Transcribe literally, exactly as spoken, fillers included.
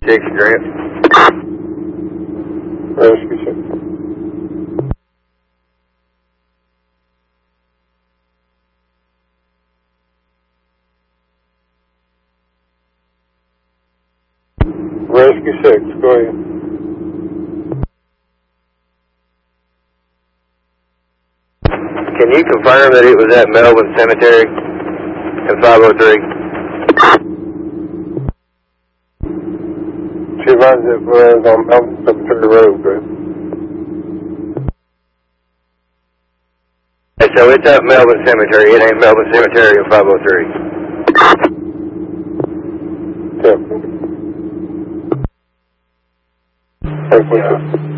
Six, Grant. Rescue six. Rescue six, go ahead. Can you confirm that it was at Melbourne Cemetery in five oh three? She runs it was on Melbourne Cemetery Road, Grant. Hey, so it's at Melbourne Cemetery. It ain't Melbourne Cemetery in five oh three. Yep. Thank you.